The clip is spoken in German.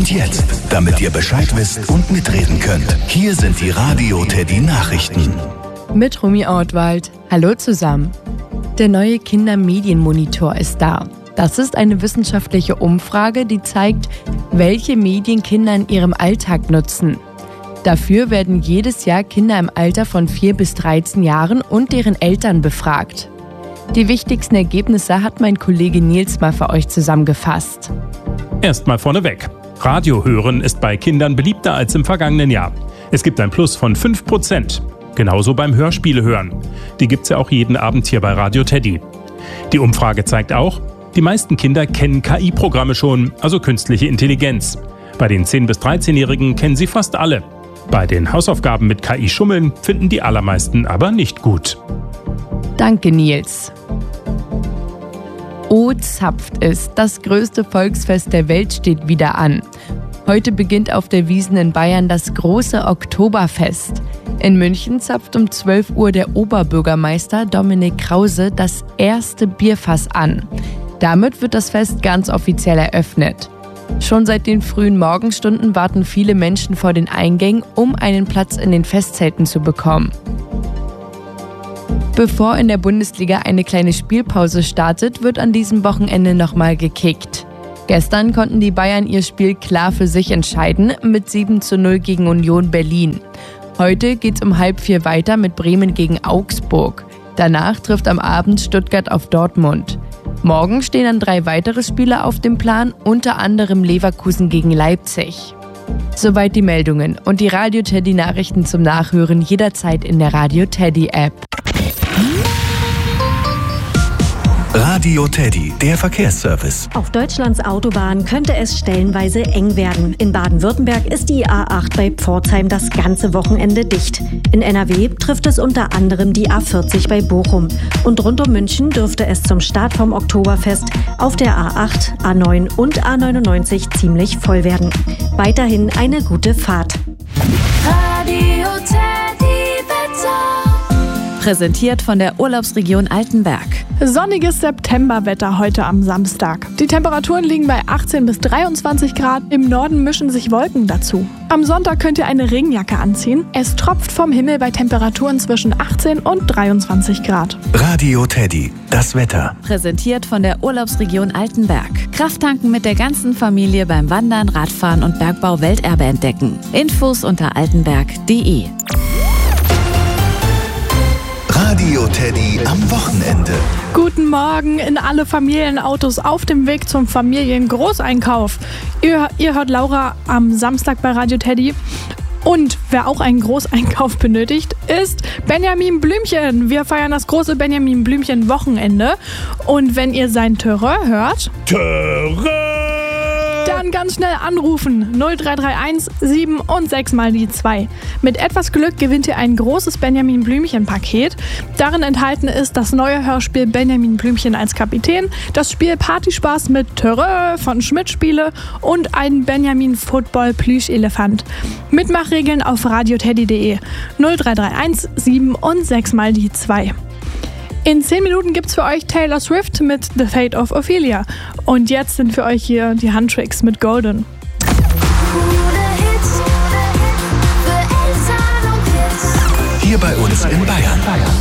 Und jetzt, damit ihr Bescheid wisst und mitreden könnt, hier sind die Radio Teddy Nachrichten. Mit Rumi Ortwald. Hallo zusammen. Der neue Kindermedienmonitor ist da. Das ist eine wissenschaftliche Umfrage, die zeigt, welche Medien Kinder in ihrem Alltag nutzen. Dafür werden jedes Jahr Kinder im Alter von 4 bis 13 Jahren und deren Eltern befragt. Die wichtigsten Ergebnisse hat mein Kollege Nils mal für euch zusammengefasst. Erstmal vorneweg. Radio hören ist bei Kindern beliebter als im vergangenen Jahr. Es gibt ein Plus von 5%. Genauso beim Hörspiele hören. Die gibt's ja auch jeden Abend hier bei Radio Teddy. Die Umfrage zeigt auch, die meisten Kinder kennen KI-Programme schon, also künstliche Intelligenz. Bei den 10- bis 13-Jährigen kennen sie fast alle. Bei den Hausaufgaben mit KI schummeln finden die allermeisten aber nicht gut. Danke, Nils. O-Zapft ist, das größte Volksfest der Welt steht wieder an. Heute beginnt auf der Wiesn in Bayern das große Oktoberfest. In München zapft um 12 Uhr der Oberbürgermeister Dominik Krause das erste Bierfass an. Damit wird das Fest ganz offiziell eröffnet. Schon seit den frühen Morgenstunden warten viele Menschen vor den Eingängen, um einen Platz in den Festzelten zu bekommen. Bevor in der Bundesliga eine kleine Spielpause startet, wird an diesem Wochenende nochmal gekickt. Gestern konnten die Bayern ihr Spiel klar für sich entscheiden, mit 7:0 gegen Union Berlin. Heute geht's um 3:30 weiter mit Bremen gegen Augsburg. Danach trifft am Abend Stuttgart auf Dortmund. Morgen stehen dann 3 weitere Spiele auf dem Plan, unter anderem Leverkusen gegen Leipzig. Soweit die Meldungen und die Radio Teddy Nachrichten zum Nachhören jederzeit in der Radio Teddy App. Radio Teddy, der Verkehrsservice. Auf Deutschlands Autobahnen könnte es stellenweise eng werden. In Baden-Württemberg ist die A8 bei Pforzheim das ganze Wochenende dicht. In NRW trifft es unter anderem die A40 bei Bochum. Und rund um München dürfte es zum Start vom Oktoberfest auf der A8, A9 und A99 ziemlich voll werden. Weiterhin eine gute Fahrt. Radio Teddy Wetter. Präsentiert von der Urlaubsregion Altenberg. Sonniges Septemberwetter heute am Samstag. Die Temperaturen liegen bei 18 bis 23 Grad. Im Norden mischen sich Wolken dazu. Am Sonntag könnt ihr eine Regenjacke anziehen. Es tropft vom Himmel bei Temperaturen zwischen 18 und 23 Grad. Radio Teddy, das Wetter. Präsentiert von der Urlaubsregion Altenberg. Krafttanken mit der ganzen Familie beim Wandern, Radfahren und Bergbau Welterbe entdecken. Infos unter altenberg.de. Radio Teddy am Wochenende. Guten Morgen in alle Familienautos auf dem Weg zum Familiengroßeinkauf. Ihr hört Laura am Samstag bei Radio Teddy. Und wer auch einen Großeinkauf benötigt, ist Benjamin Blümchen. Wir feiern das große Benjamin Blümchen Wochenende. Und wenn ihr sein Terrain hört, dann ganz schnell anrufen. 0331 7 und 6 mal die 2. Mit etwas Glück gewinnt ihr ein großes Benjamin Blümchen-Paket. Darin enthalten ist das neue Hörspiel Benjamin Blümchen als Kapitän, das Spiel Partyspaß mit Terrain von Schmidt Spiele und ein Benjamin Football Plüschelefant. Mitmachregeln auf radioteddy.de. 0331 7 und 6 mal die 2. In 10 Minuten gibt's für euch Taylor Swift mit The Fate of Ophelia. Und jetzt sind für euch hier die Handtricks mit Golden. Hier bei uns in Bayern.